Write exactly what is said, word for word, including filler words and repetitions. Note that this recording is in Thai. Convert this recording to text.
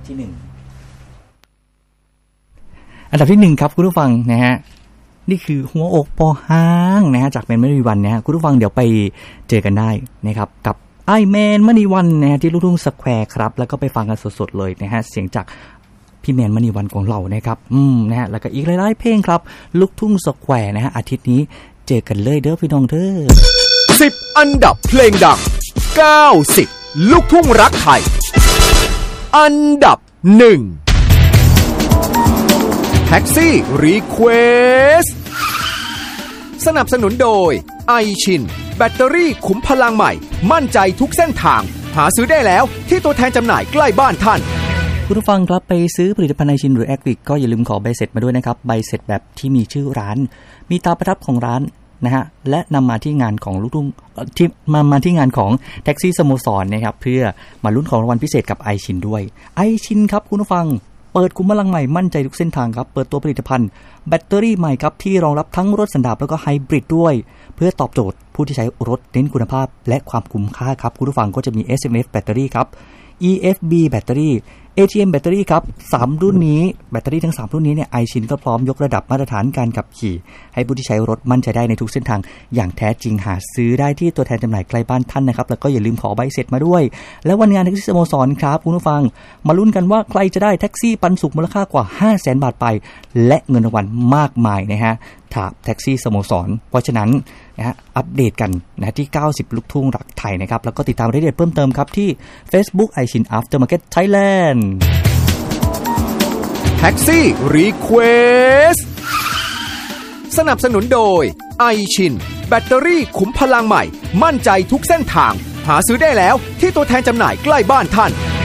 ที่หนึ่งอันดับที่หนึ่งครับคุณผู้ฟังนะฮะนี่คือหัวอกปอห้างนะฮะจากแมนมณีวันนะฮะคุณผู้ฟังเดี๋ยวไปเจอกันได้นะครับกับไอแมนมณีวันนะฮะที่ลูกทุ่งสแควร์ครับแล้วก็ไปฟังกันสดๆเลยนะฮะเสียงจากพี่แมนมณีวันของเรานะครับอืมนะฮะแล้วก็อีกหลายๆเพลงครับลูกทุ่งสแควร์นะฮะอาทิตย์นี้เจอกันเลยเด้อพี่น้องเด้อสิบอันดับเพลงดังเก้าสิบลูกทุ่งรักไทยอันดับหนึ่งแท็กซี่รีเควสสนับสนุนโดยไอชินแบตเตอรี่ขุมพลังใหม่มั่นใจทุกเส้นทางหาซื้อได้แล้วที่ตัวแทนจำหน่ายใกล้บ้านท่านคุณผู้ฟังครับไปซื้อผลิตภัณฑ์ไอชินหรือแอควิกก็อย่าลืมขอใบเสร็จมาด้วยนะครับใบเสร็จแบบที่มีชื่อร้านมีตราประทับของร้านนะฮะและนำมาที่งานของลูกทุ่งที่มามาที่งานของแท็กซี่สโมสรนะครับเพื่อมาลุ้นของรางวัลพิเศษกับไอชินด้วยไอชินครับคุณผู้ฟังเปิดขุมพลังใหม่มั่นใจทุกเส้นทางครับเปิดตัวผลิตภัณฑ์แบตเตอรี่ใหม่ครับที่รองรับทั้งรถสันดาปแล้วก็ไฮบริดด้วยเพื่อตอบโจทย์ผู้ที่ใช้รถเน้นคุณภาพและความคุ้มค่าครับคุณผู้ฟังก็จะมี เอส เอ็ม เอฟ แบตเตอรี่ครับ อี เอฟ บี แบตเตอรี่ เอ ที เอ็ม แบตเตอรี่ครับสามรุ่นนี้แบตเตอรี่ทั้งสามรุ่นนี้เนี่ยไอชินก็พร้อมยกระดับมาตรฐานการขับขี่ให้ผู้ที่ใช้รถมั่นใจได้ในทุกเส้นทางอย่างแท้จริงหาซื้อได้ที่ตัวแทนจำหน่ายใกล้บ้านท่านนะครับแล้วก็อย่าลืมขอใบเสร็จมาด้วยและวันงานแท็กซี่สโมสรครับคุณผู้ฟังมาลุ้นกันว่าใครจะได้แท็กซี่ปันสุขมูลค่ากว่า ห้าแสน บาทไปและเงินรางวัลมากมายนะฮะถาแท็กซี่สโมสรเพราะฉะนั้นนะฮะอัปเดตกันนะที่เก้าสิบลูกทุ่งรักไทยนะครับแล้วก็ติดตามรายละเอียดเพิ่มเติมครับที่ Facebook ไอชิน Aftermarket Thailand แท็กซี่รีเควสสนับสนุนโดยไอชินแบตเตอรี่ขุมพลังใหม่มั่นใจทุกเส้นทางหาซื้อได้แล้วที่ตัวแทนจำหน่ายใกล้บ้านท่าน